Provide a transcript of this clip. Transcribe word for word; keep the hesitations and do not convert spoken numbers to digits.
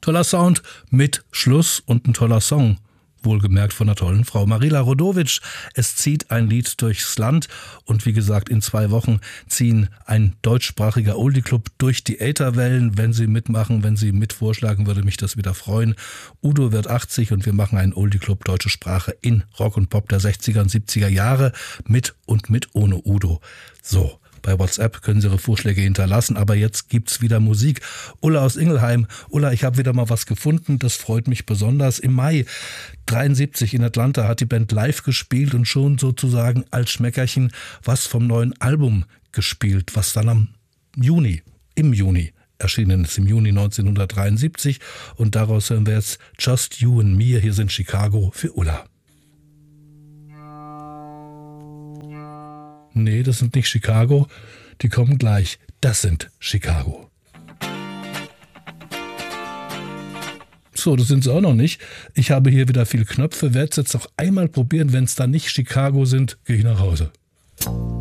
Toller Sound mit Schluss und ein toller Song. Wohlgemerkt von einer tollen Frau. Marila Rodovic, es zieht ein Lied durchs Land und wie gesagt, in zwei Wochen ziehen ein deutschsprachiger Oldie-Club durch die Ätherwellen. Wenn Sie mitmachen, wenn Sie mit vorschlagen, würde mich das wieder freuen. Udo wird achtzig und wir machen einen Oldie-Club deutsche Sprache in Rock und Pop der sechziger und siebziger Jahre mit und mit ohne Udo. So. Bei WhatsApp können Sie Ihre Vorschläge hinterlassen, aber jetzt gibt's wieder Musik. Ulla aus Ingelheim. Ulla, ich habe wieder mal was gefunden, das freut mich besonders. Im Mai dreiundsiebzig in Atlanta hat die Band live gespielt und schon sozusagen als Schmeckerchen was vom neuen Album gespielt, was dann am Juni, im Juni erschienen ist, im Juni neunzehnhundertdreiundsiebzig. Und daraus hören wir jetzt Just You and Me. Hier sind Chicago für Ulla. Nee, das sind nicht Chicago, die kommen gleich. Das sind Chicago. So, das sind sie auch noch nicht. Ich habe hier wieder viele Knöpfe, werde es jetzt noch einmal probieren. Wenn es dann nicht Chicago sind, gehe ich nach Hause.